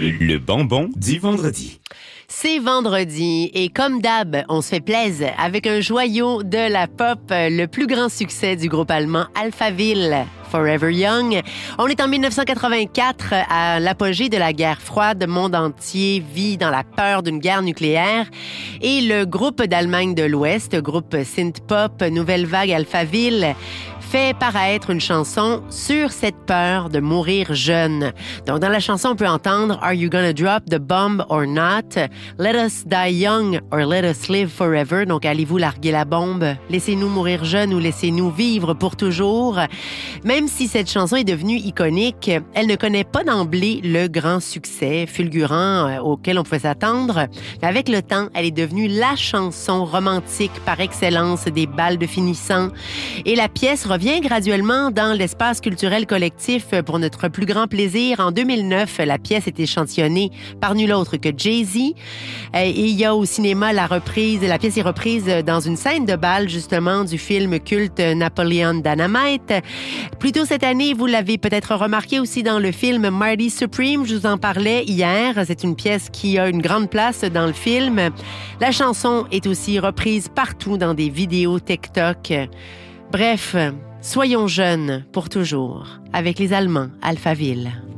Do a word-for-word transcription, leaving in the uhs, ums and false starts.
Le bonbon du vendredi. C'est vendredi et comme d'hab, on se fait plaisir avec un joyau de la pop, le plus grand succès du groupe allemand Alphaville, Forever Young. On est en dix-neuf cent quatre-vingt-quatre, à l'apogée de la guerre froide. Le monde entier vit dans la peur d'une guerre nucléaire. Et le groupe d'Allemagne de l'Ouest, groupe synth-pop Nouvelle Vague Alphaville, fait paraître une chanson sur cette peur de mourir jeune. Donc, dans la chanson, on peut entendre « Are you gonna drop the bomb or not? Let us die young or let us live forever. » Donc, allez-vous larguer la bombe? Laissez-nous mourir jeune ou laissez-nous vivre pour toujours? Même si cette chanson est devenue iconique, elle ne connaît pas d'emblée le grand succès fulgurant euh, auquel on pouvait s'attendre. Mais avec le temps, elle est devenue la chanson romantique par excellence des bals de finissant. Et la pièce revient graduellement dans l'espace culturel collectif pour notre plus grand plaisir. En deux mille neuf, la pièce est échantillonnée par nul autre que Jay-Z. Et il y a au cinéma la reprise, la pièce est reprise dans une scène de bal, justement, du film culte Napoleon Dynamite. Plus tôt cette année, vous l'avez peut-être remarqué aussi dans le film Marty Supreme. Je vous en parlais hier. C'est une pièce qui a une grande place dans le film. La chanson est aussi reprise partout dans des vidéos TikTok. Bref, soyons jeunes pour toujours avec les Allemands Alphaville.